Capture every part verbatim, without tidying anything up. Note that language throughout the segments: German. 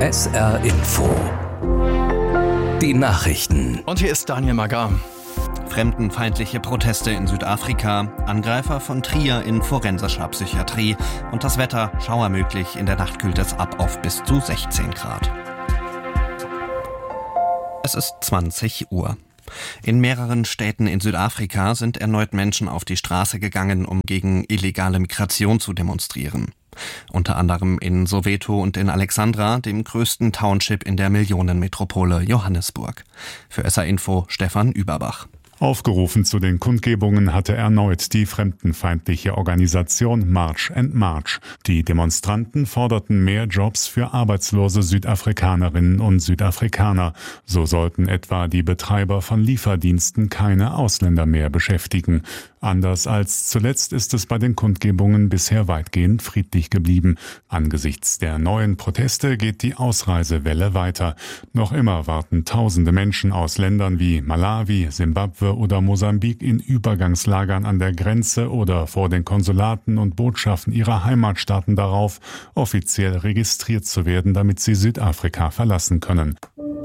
S R Info. Die Nachrichten. Und hier ist Daniel Magar. Fremdenfeindliche Proteste in Südafrika, Angreifer von Trier in forensischer Psychiatrie und das Wetter, Schauer möglich, in der Nacht kühlt es ab auf bis zu sechzehn Grad. Es ist zwanzig Uhr. In mehreren Städten in Südafrika sind erneut Menschen auf die Straße gegangen, um gegen illegale Migration zu demonstrieren. Unter anderem in Soweto und in Alexandra, dem größten Township in der Millionenmetropole Johannesburg. Für S R Info Stefan Überbach. Aufgerufen zu den Kundgebungen hatte erneut die fremdenfeindliche Organisation March and March. Die Demonstranten forderten mehr Jobs für arbeitslose Südafrikanerinnen und Südafrikaner. So sollten etwa die Betreiber von Lieferdiensten keine Ausländer mehr beschäftigen. Anders als zuletzt ist es bei den Kundgebungen bisher weitgehend friedlich geblieben. Angesichts der neuen Proteste geht die Ausreisewelle weiter. Noch immer warten tausende Menschen aus Ländern wie Malawi, Simbabwe oder Mosambik in Übergangslagern an der Grenze oder vor den Konsulaten und Botschaften ihrer Heimatstaaten darauf, offiziell registriert zu werden, damit sie Südafrika verlassen können.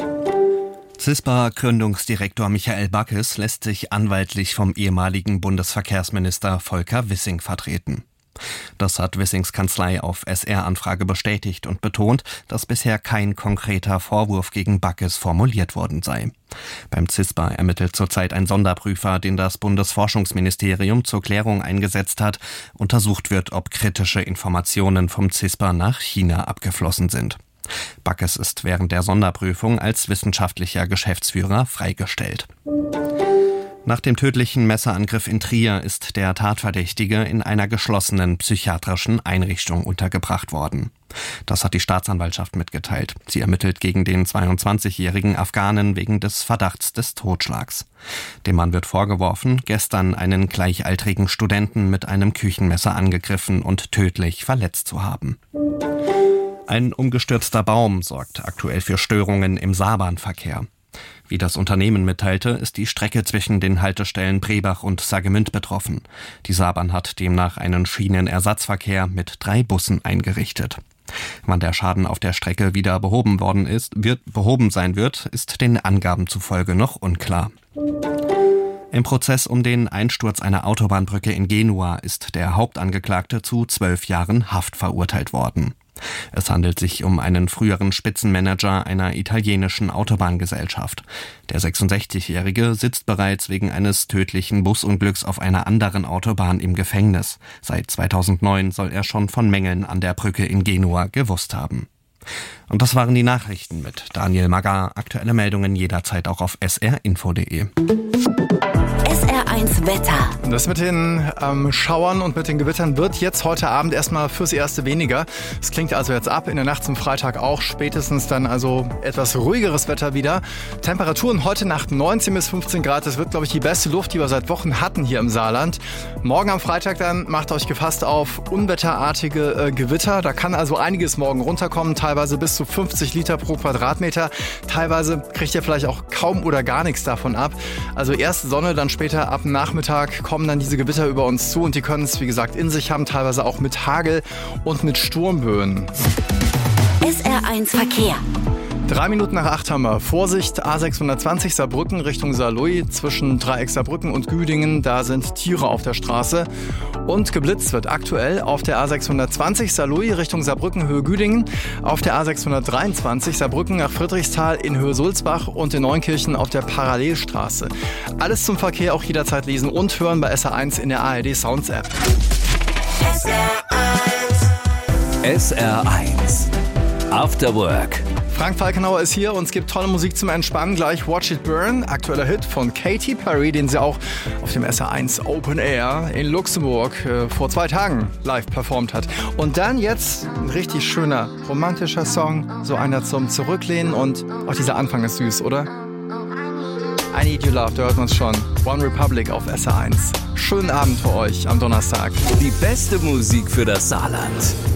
CISPA-Gründungsdirektor Michael Backes lässt sich anwaltlich vom ehemaligen Bundesverkehrsminister Volker Wissing vertreten. Das hat Wissings Kanzlei auf S R-Anfrage bestätigt und betont, dass bisher kein konkreter Vorwurf gegen Backes formuliert worden sei. Beim CISPA ermittelt zurzeit ein Sonderprüfer, den das Bundesforschungsministerium zur Klärung eingesetzt hat. Untersucht wird, ob kritische Informationen vom CISPA nach China abgeflossen sind. Backes ist während der Sonderprüfung als wissenschaftlicher Geschäftsführer freigestellt. Nach dem tödlichen Messerangriff in Trier ist der Tatverdächtige in einer geschlossenen psychiatrischen Einrichtung untergebracht worden. Das hat die Staatsanwaltschaft mitgeteilt. Sie ermittelt gegen den zweiundzwanzigjährigen Afghanen wegen des Verdachts des Totschlags. Dem Mann wird vorgeworfen, gestern einen gleichaltrigen Studenten mit einem Küchenmesser angegriffen und tödlich verletzt zu haben. Ein umgestürzter Baum sorgt aktuell für Störungen im Saarbahnverkehr. Wie das Unternehmen mitteilte, ist die Strecke zwischen den Haltestellen Brebach und Saargemünd betroffen. Die Saarbahn hat demnach einen Schienenersatzverkehr mit drei Bussen eingerichtet. Wann der Schaden auf der Strecke wieder behoben worden ist, wird, behoben sein wird, ist den Angaben zufolge noch unklar. Im Prozess um den Einsturz einer Autobahnbrücke in Genua ist der Hauptangeklagte zu zwölf Jahren Haft verurteilt worden. Es handelt sich um einen früheren Spitzenmanager einer italienischen Autobahngesellschaft. Der sechsundsechzigjährige sitzt bereits wegen eines tödlichen Busunglücks auf einer anderen Autobahn im Gefängnis. Seit zweitausendneun soll er schon von Mängeln an der Brücke in Genua gewusst haben. Und das waren die Nachrichten mit Daniel Magar. Aktuelle Meldungen jederzeit auch auf s r info punkt d e. S R eins Wetter. Das mit den ähm, Schauern und mit den Gewittern wird jetzt heute Abend erstmal fürs Erste weniger. Es klingt also jetzt ab, in der Nacht zum Freitag auch spätestens dann also etwas ruhigeres Wetter wieder. Temperaturen heute Nacht neunzehn bis fünfzehn Grad. Das wird, glaube ich, die beste Luft, die wir seit Wochen hatten hier im Saarland. Morgen am Freitag dann macht euch gefasst auf unwetterartige äh, Gewitter. Da kann also einiges morgen runterkommen, teilweise bis zu fünfzig Liter pro Quadratmeter. Teilweise kriegt ihr vielleicht auch kaum oder gar nichts davon ab. Also erst Sonne, dann später ab Nachmittag kommen dann diese Gewitter über uns zu und die können es, wie gesagt, in sich haben, teilweise auch mit Hagel und mit Sturmböen. S R eins Verkehr. Drei Minuten nach acht haben wir. Vorsicht, A sechshundertzwanzig Saarbrücken Richtung Saarlouis zwischen Dreieck Saarbrücken und Güdingen. Da sind Tiere auf der Straße. Und geblitzt wird aktuell auf der A sechshundertzwanzig Saarlouis Richtung Saarbrücken Höhe Güdingen. Auf der A sechshundertdreiundzwanzig Saarbrücken nach Friedrichsthal in Höhe Sulzbach und in Neunkirchen auf der Parallelstraße. Alles zum Verkehr auch jederzeit lesen und hören bei S R eins in der A R D Sounds App. S R eins. S R eins. After Work. Frank Falkenauer ist hier und es gibt tolle Musik zum Entspannen. Gleich Watch It Burn, aktueller Hit von Katy Perry, den sie auch auf dem S R eins Open Air in Luxemburg äh, vor zwei Tagen live performt hat. Und dann jetzt ein richtig schöner romantischer Song, so einer zum Zurücklehnen und auch dieser Anfang ist süß, oder? I Need Your Love, da hört man es schon. One Republic auf S R eins. Schönen Abend für euch am Donnerstag. Die beste Musik für das Saarland.